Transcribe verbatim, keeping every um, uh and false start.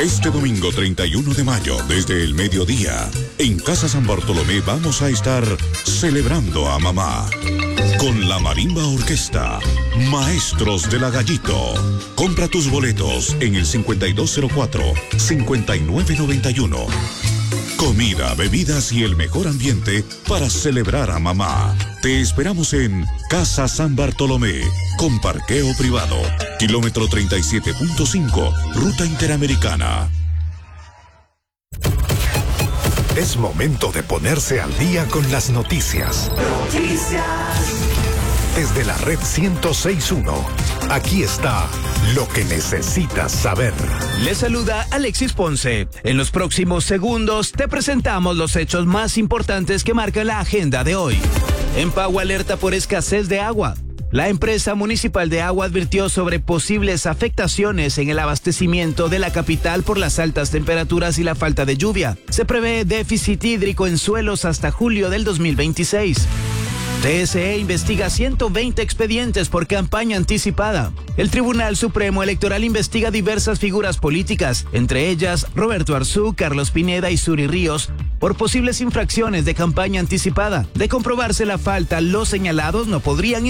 Este domingo treinta y uno de mayo, desde el mediodía, en Casa San Bartolomé vamos a estar celebrando a mamá. Con la Marimba Orquesta, Maestros de la Gallito. Compra tus boletos en el cincuenta y dos cero cuatro, cincuenta y nueve noventa y uno. Comida, bebidas y el mejor ambiente para celebrar a mamá. Te esperamos en Casa San Bartolomé, con parqueo privado. Kilómetro treinta y siete punto cinco, Ruta Interamericana. Es momento de ponerse al día con las noticias. Noticias. Desde la red ciento seis punto uno, aquí está lo que necesitas saber. Le saluda Alexis Ponce. En los próximos segundos te presentamos los hechos más importantes que marcan la agenda de hoy. En Pau alerta por escasez de agua. La empresa municipal de agua advirtió sobre posibles afectaciones en el abastecimiento de la capital por las altas temperaturas y la falta de lluvia. Se prevé déficit hídrico en suelos hasta julio del dos mil veintiséis. T S E investiga ciento veinte expedientes por campaña anticipada. El Tribunal Supremo Electoral investiga diversas figuras políticas, entre ellas Roberto Arzú, Carlos Pineda y Suri Ríos, por posibles infracciones de campaña anticipada. De comprobarse la falta, los señalados no podrían